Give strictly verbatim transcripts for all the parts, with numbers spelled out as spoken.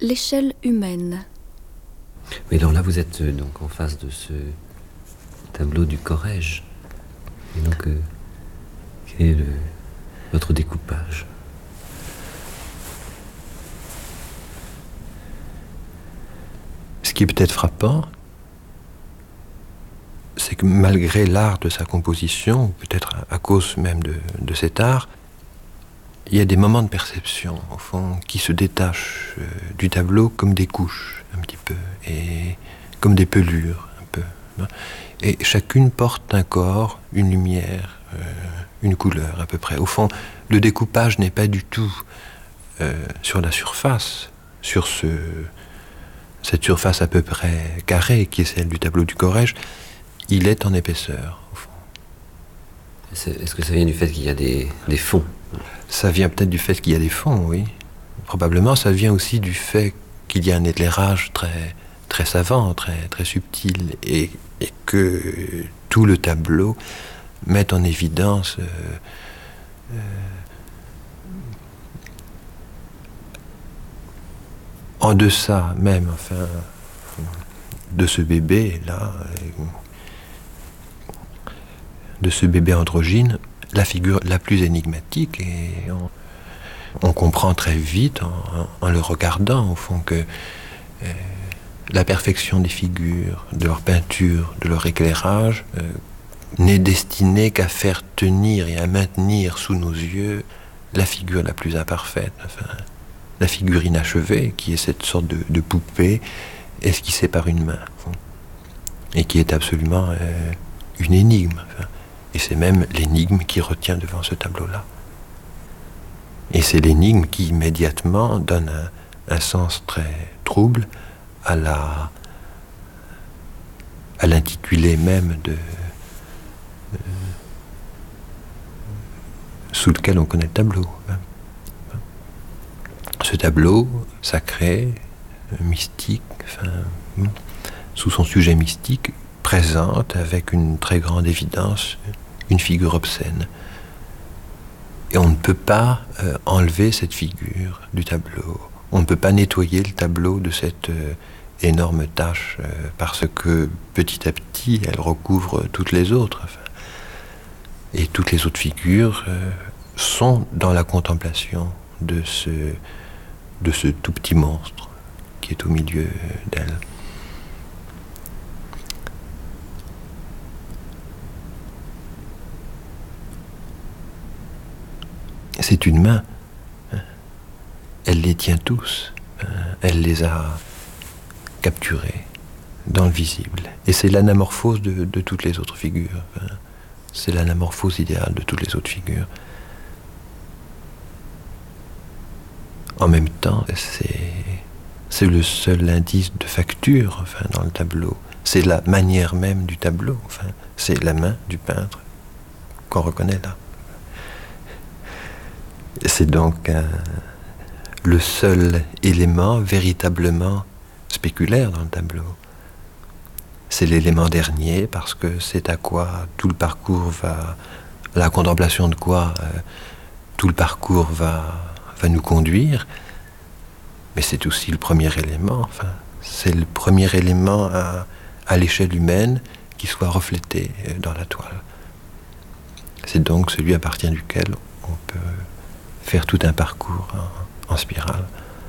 L'échelle humaine. Mais donc là, vous êtes euh, donc en face de ce tableau du Corrège. Et donc, euh, quel est le, votre découpage ? Ce qui est peut-être frappant, c'est que malgré l'art de sa composition, peut-être à cause même de, de cet art, il y a des moments de perception, au fond, qui se détachent euh, du tableau comme des couches, un petit peu, et comme des pelures, un peu. Et chacune porte un corps, une lumière, euh, une couleur, à peu près. Au fond, le découpage n'est pas du tout euh, sur la surface, sur ce, cette surface à peu près carrée, qui est celle du tableau du Corrège. Il est en épaisseur, au fond. Est-ce que ça vient du fait qu'il y a des, des fonds ? Ça vient peut-être du fait qu'il y a des fonds, oui. Probablement, ça vient aussi du fait qu'il y a un éclairage très, très savant, très, très subtil, et, et que tout le tableau met en évidence euh, euh, en deçà même, enfin, de ce bébé-là, de ce bébé androgyne, la figure la plus énigmatique, et on, on comprend très vite en, en le regardant au fond que euh, la perfection des figures, de leur peinture, de leur éclairage euh, n'est destinée qu'à faire tenir et à maintenir sous nos yeux la figure la plus imparfaite, enfin, la figure inachevée, qui est cette sorte de, de poupée esquissée par une main, au fond, et qui est absolument euh, une énigme. Enfin, et c'est même l'énigme qui retient devant ce tableau-là. Et c'est l'énigme qui immédiatement donne un, un sens très trouble à la, à l'intitulé même de, euh, sous lequel on connaît le tableau. Ce tableau sacré, mystique, enfin, sous son sujet mystique, présente avec une très grande évidence une figure obscène. Et on ne peut pas euh, enlever cette figure du tableau. On ne peut pas nettoyer le tableau de cette euh, énorme tache euh, parce que petit à petit, elle recouvre toutes les autres. Enfin, et toutes les autres figures euh, sont dans la contemplation de ce, de ce tout petit monstre qui est au milieu d'elle. C'est une main. Elle les tient tous. Elle les a capturés dans le visible. Et c'est l'anamorphose de, de toutes les autres figures. C'est l'anamorphose idéale de toutes les autres figures. En même temps, c'est, c'est le seul indice de facture, enfin, dans le tableau. C'est la manière même du tableau. Enfin, c'est la main du peintre qu'on reconnaît là. C'est donc un, le seul élément véritablement spéculaire dans le tableau. C'est l'élément dernier parce que c'est à quoi tout le parcours va, la contemplation de quoi euh, tout le parcours va, va nous conduire. Mais c'est aussi le premier élément. Enfin, c'est le premier élément à, à l'échelle humaine qui soit reflété dans la toile. C'est donc celui à partir duquel on peut faire tout un parcours en, en spirale.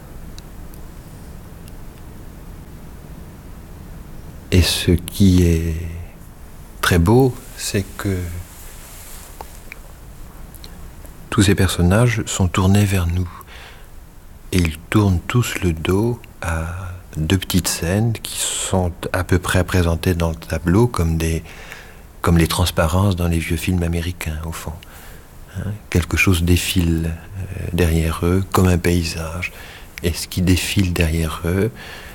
Et ce qui est très beau, c'est que tous ces personnages sont tournés vers nous. Et ils tournent tous le dos à deux petites scènes qui sont à peu près présentées dans le tableau comme, des, comme les transparences dans les vieux films américains, au fond. Hein, quelque chose défile euh, derrière eux, comme un paysage. Et ce qui défile derrière eux,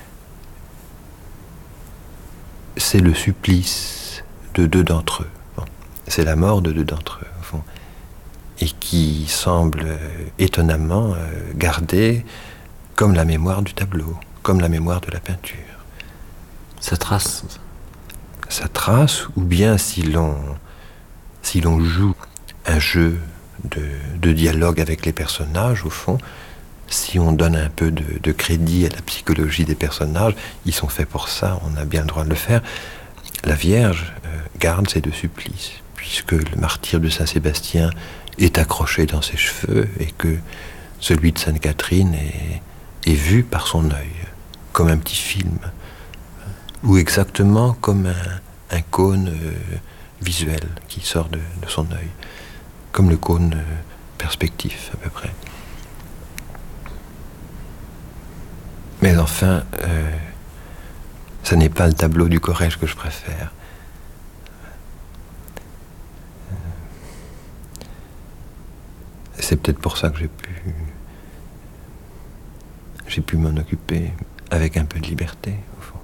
c'est le supplice de deux d'entre eux. Bon, c'est la mort de deux d'entre eux, au fond. Et qui semble euh, étonnamment euh, gardée comme la mémoire du tableau, comme la mémoire de la peinture. Ça trace. Ça trace, ou bien si l'on, si l'on joue un jeu de, de dialogue avec les personnages, au fond, si on donne un peu de, de crédit à la psychologie des personnages, ils sont faits pour ça, on a bien le droit de le faire. La Vierge euh, garde ses deux supplices, puisque le martyre de Saint-Sébastien est accroché dans ses cheveux et que celui de Sainte-Catherine est, est vu par son œil, comme un petit film, ou exactement comme un, un cône euh, visuel qui sort de, de son œil, comme le cône euh, perspectif à peu près. Mais enfin, euh, ce n'est pas le tableau du Corrège que je préfère. C'est peut-être pour ça que j'ai pu, j'ai pu m'en occuper avec un peu de liberté, au fond.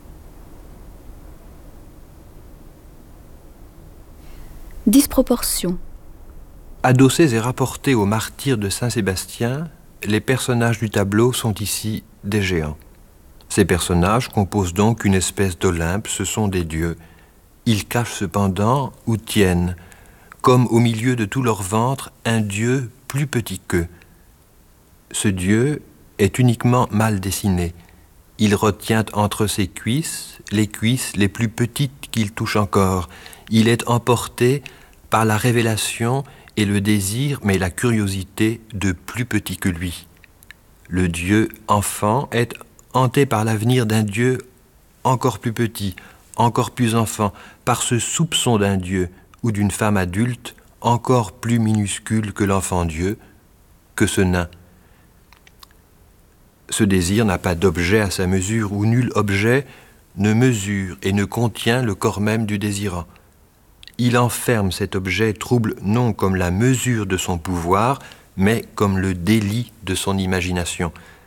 Disproportion. Adossés et rapportés au martyre de Saint-Sébastien, les personnages du tableau sont ici des géants. Ces personnages composent donc une espèce d'Olympe, ce sont des dieux. Ils cachent cependant ou tiennent, comme au milieu de tout leur ventre, un dieu plus petit qu'eux. Ce dieu est uniquement mal dessiné. Il retient entre ses cuisses les cuisses les plus petites qu'il touche encore. Il est emporté par la révélation et le désir, mais la curiosité de plus petit que lui. Le dieu enfant est hanté par l'avenir d'un dieu encore plus petit, encore plus enfant, par ce soupçon d'un dieu ou d'une femme adulte encore plus minuscule que l'enfant Dieu, que ce nain. Ce désir n'a pas d'objet à sa mesure, où nul objet ne mesure et ne contient le corps même du désirant. Il enferme cet objet trouble non comme la mesure de son pouvoir, mais comme le délit de son imagination.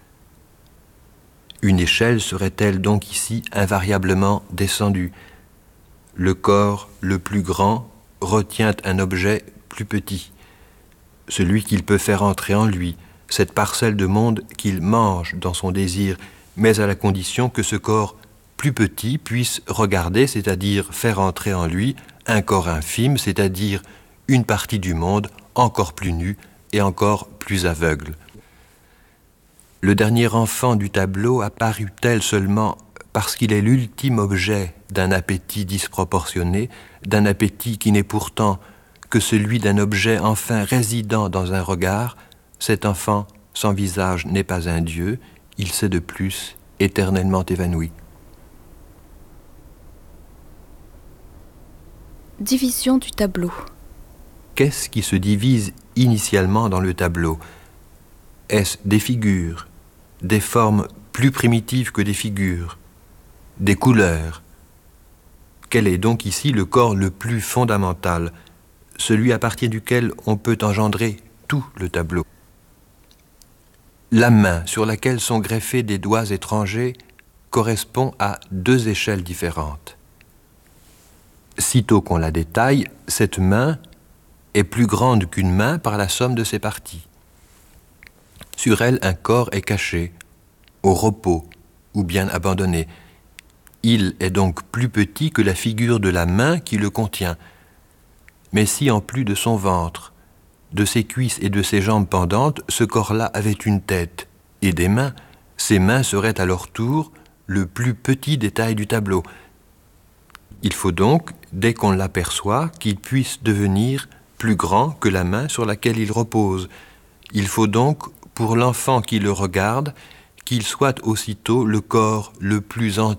Une échelle serait-elle donc ici invariablement descendue? Le corps le plus grand retient un objet plus petit, celui qu'il peut faire entrer en lui, cette parcelle de monde qu'il mange dans son désir, mais à la condition que ce corps plus petit puisse regarder, c'est-à-dire faire entrer en lui, un corps infime, c'est-à-dire une partie du monde encore plus nue et encore plus aveugle. Le dernier enfant du tableau apparut tel seulement parce qu'il est l'ultime objet d'un appétit disproportionné, d'un appétit qui n'est pourtant que celui d'un objet enfin résidant dans un regard. Cet enfant sans visage n'est pas un dieu, il s'est de plus éternellement évanoui. Division du tableau. Qu'est-ce qui se divise initialement dans le tableau? Est-ce des figures, des formes plus primitives que des figures, des couleurs? Quel est donc ici le corps le plus fondamental, celui à partir duquel on peut engendrer tout le tableau? La main sur laquelle sont greffés des doigts étrangers correspond à deux échelles différentes. Sitôt qu'on la détaille, cette main est plus grande qu'une main par la somme de ses parties. Sur elle, un corps est caché, au repos ou bien abandonné. Il est donc plus petit que la figure de la main qui le contient. Mais si, en plus de son ventre, de ses cuisses et de ses jambes pendantes, ce corps-là avait une tête et des mains, ces mains seraient à leur tour le plus petit détail du tableau. Il faut donc, dès qu'on l'aperçoit, qu'il puisse devenir plus grand que la main sur laquelle il repose. Il faut donc, pour l'enfant qui le regarde, qu'il soit aussitôt le corps le plus entier